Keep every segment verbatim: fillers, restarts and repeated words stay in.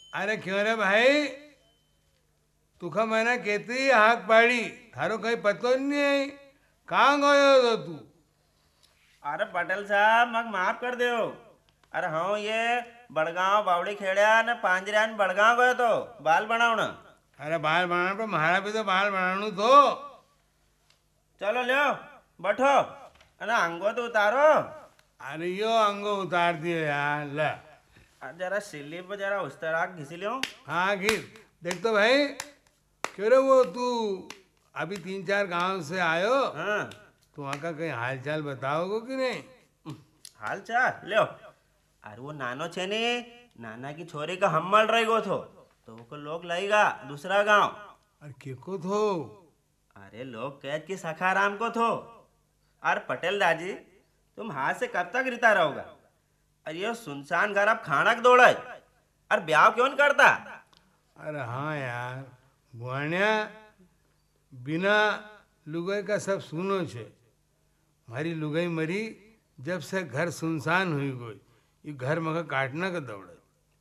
अरे क्यों रे भाई, तुका मैंने केती हाक पाड़ी, थारो कहीं पतो नहीं है, कहाँ गयो तो तू? अरे पटेल साहब मग माफ कर दो। अरे हाँ ये बड़गांव बावड़ी खेड़ा ने पांजरा ने बड़गांव गयो तो बाल बनावना। अरे बाल बनाना तो महारा भी तो बाल बनानू तो। चलो लो बैठो अरे अंगो तो उतारो। अरे यो अंगो उतार दियो यार, ले। अरे जरा सिल्ली पर जरा उस तरह घिसी लो। हाँ घिर, देख तो भाई, क्यों रे वो तू अभी तीन चार गांव से आयो, हाँ तो वहाँ का कहीं हाल चाल बताओगे कि नहीं? हाल चाल लो। अरे वो नानो छे ने नाना की छोरी का हम्मल रही गो थो तो वो को लोग लाएगा दूसरा गांव। अरे केको थो? अरे लोग कैद की सखाराम को थो। अरे पटेल दाजी तुम हाथ से कब तक रिता रहोगा? अरे ये सुनसान घर अब खाना के दौड़ा है। अरे ब्याह क्यों नहीं करता? अरे हाँ यार, बुआनिया बिना लुगाई का सब सुनो छे। हमारी लुगाई मरी जब से घर सुनसान हुई गई, ये घर मगा काटना का दौड़े।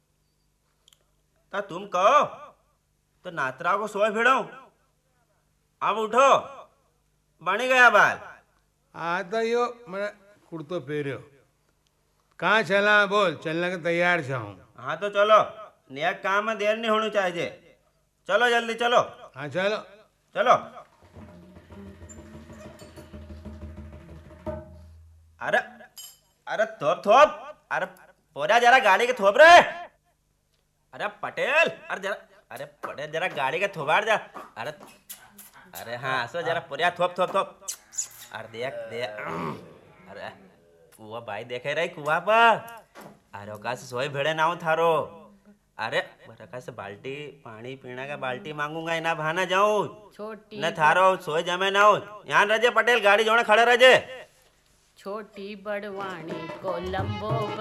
तो तुम कहो तो नात्रा को सोए भिड़ो। अब उठो बनी गया बाल। आता यो मैं कुर्तो पहरियो, कहाँ चला बोल, चलने का तैयार छा हूँ। हाँ तो चलो नया काम में देर नहीं होनी चाहिए। चलो जल्दी चलो। हाँ चलो। चलो। अरे अरे थोप थोप। अरे पोरा जरा गाड़ी के थोप रे। अरे पटेल अरे जरा अरे पटेल जरा गाड़ी के थोबाड़ जा। अरे अरे हाँ सो जरा पोरिया थोप थोप थोप। अरे देख देख अरे कुआ भाई देखे रही कुआ पर। अरे ओका से सोई भेड़े ना हो थारो। अरे बरका से बाल्टी पानी पीना का बाल्टी मांगूंगा इना बहाना जाऊं छोटी न थारो सोए जमे ना हो। यहाँ रजे पटेल गाड़ी जोड़े खड़े रजे। छोटी बड़वानी को लंबो